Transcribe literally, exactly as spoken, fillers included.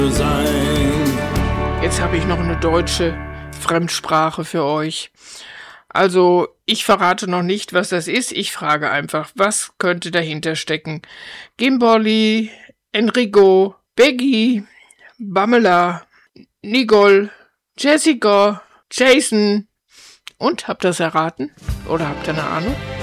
Jetzt habe ich noch eine deutsche Fremdsprache für euch. Also, ich verrate noch nicht, was das ist. Ich frage einfach, was könnte dahinter stecken? Gimboli, Enrico, Peggy, Pamela, Nicole, Jessica, Jason. Und, habt ihr das erraten? Oder habt ihr eine Ahnung?